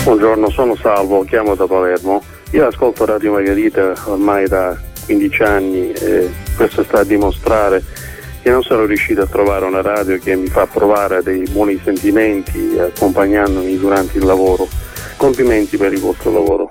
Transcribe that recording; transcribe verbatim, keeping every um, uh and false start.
Buongiorno, sono Salvo, chiamo da Palermo. Io ascolto Radio Margherita ormai da quindici anni e questo sta a dimostrare che non sono riuscito a trovare una radio che mi fa provare dei buoni sentimenti accompagnandomi durante il lavoro. Complimenti per il vostro lavoro.